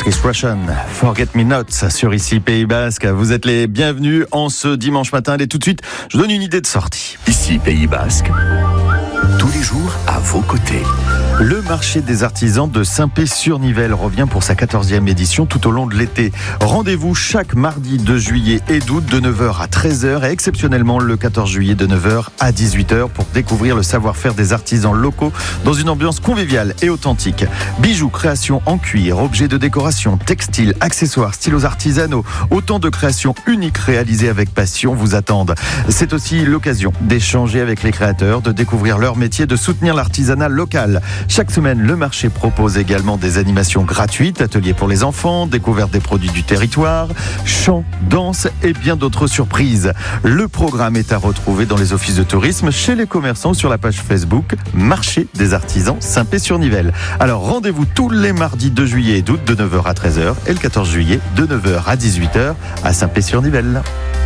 Chris Russian, Forget Me Not sur ici Pays Basque. Vous êtes les bienvenus en ce dimanche matin. Allez, tout de suite, je donne une idée de sortie. Ici Pays Basque, tous les jours à vos côtés. Le marché des artisans de Saint-Pé-sur-Nivelle revient pour sa 14e édition tout au long de l'été. Rendez-vous chaque mardi de juillet et d'août de 9h à 13h et exceptionnellement le 14 juillet de 9h à 18h pour découvrir le savoir-faire des artisans locaux dans une ambiance conviviale et authentique. Bijoux, créations en cuir, objets de décoration, textiles, accessoires, stylos artisanaux, autant de créations uniques réalisées avec passion vous attendent. C'est aussi l'occasion d'échanger avec les créateurs, de découvrir leur métier, de soutenir l'artisanat local. Chaque semaine, le marché propose également des animations gratuites, ateliers pour les enfants, découverte des produits du territoire, chants, danses et bien d'autres surprises. Le programme est à retrouver dans les offices de tourisme, chez les commerçants, sur la page Facebook Marché des artisans Saint-Pé-sur-Nivelle. Alors rendez-vous tous les mardis de juillet et d'août de 9h à 13h et le 14 juillet de 9h à 18h à Saint-Pé-sur-Nivelle.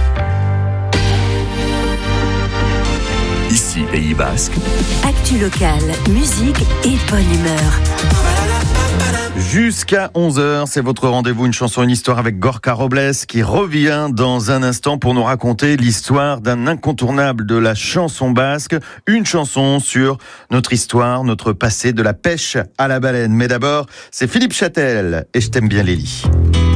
Ici Pays Basque. Actu locale, musique et bonne humeur. Jusqu'à 11h, c'est votre rendez-vous, une chanson, une histoire avec Gorka Robles qui revient dans un instant pour nous raconter l'histoire d'un incontournable de la chanson basque, une chanson sur notre histoire, notre passé de la pêche à la baleine. Mais d'abord, c'est Philippe Châtel et Je t'aime bien Lélie.